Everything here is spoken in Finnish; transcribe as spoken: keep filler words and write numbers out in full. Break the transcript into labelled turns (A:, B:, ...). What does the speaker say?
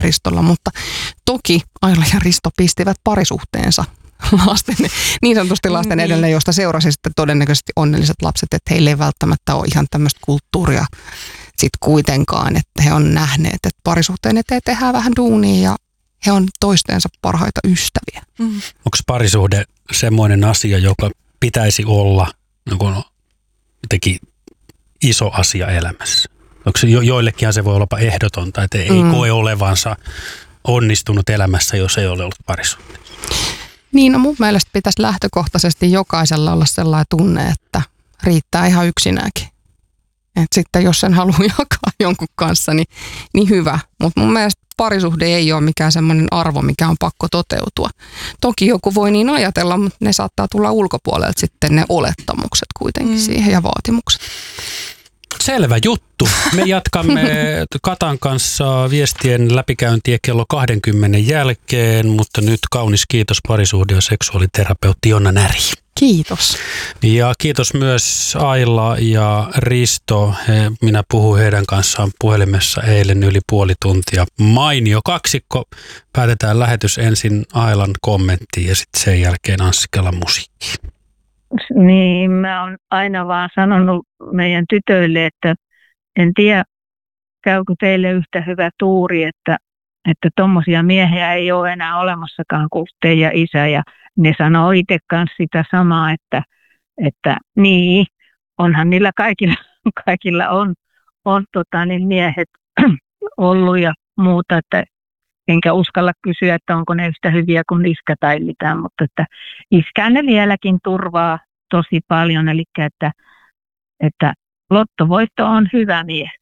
A: Ristolla, mutta toki Aila ja Risto pistivät parisuhteensa lasten, niin sanotusti lasten mm-hmm. edelle, josta seurasi sitten todennäköisesti onnelliset lapset, että heille ei välttämättä ole ihan tämmöistä kulttuuria sitten kuitenkaan, että he on nähneet, että parisuhteen eteen tehdään vähän duunia ja he on toistensa parhaita ystäviä. Mm.
B: Onko parisuhde semmoinen asia, joka pitäisi olla niin jotenkin iso asia elämässä? Onko se jo, joillekinhan se voi olla ehdotonta, että ei mm. koe olevansa onnistunut elämässä, jos ei ole ollut parisuhteessa?
A: Niin, no mun mielestä pitäisi lähtökohtaisesti jokaisella olla sellainen tunne, että riittää ihan yksinäänkin. Että sitten jos sen haluaa jakaa jonkun kanssa, niin, niin hyvä. Mutta mun mielestä parisuhde ei ole mikään semmoinen arvo, mikä on pakko toteutua. Toki joku voi niin ajatella, mutta ne saattaa tulla ulkopuolelta sitten ne olettamukset kuitenkin mm. siihen ja vaatimukset.
B: Selvä juttu. Me jatkamme Katan kanssa viestien läpikäyntiä kello kaksikymmentä jälkeen, mutta nyt kaunis kiitos parisuhde- ja seksuaaliterapeutti Jonna Näri.
A: Kiitos.
B: Ja kiitos myös Aila ja Risto. He, minä puhuin heidän kanssaan puhelimessa eilen yli puoli tuntia. Mainio kaksikko. Päätetään lähetys ensin Ailan kommenttiin ja sitten sen jälkeen Anssi-Kelan musiikkiin.
C: Niin, mä oon aina vaan sanonut meidän tytöille, että en tiedä, käykö teille yhtä hyvä tuuri, että että tommosia miehiä ei ole enää olemassakaan kuin teidän isä. Ja ne sanoo itse kanssa sitä samaa, että, että niin, onhan niillä kaikilla, kaikilla on, on tota, niin miehet ollut ja muuta, että enkä uskalla kysyä, että onko ne yhtä hyviä kuin iskä tai mitään, mutta että iskään ne vieläkin turvaa tosi paljon, eli että, että lottovoitto on hyvä mies.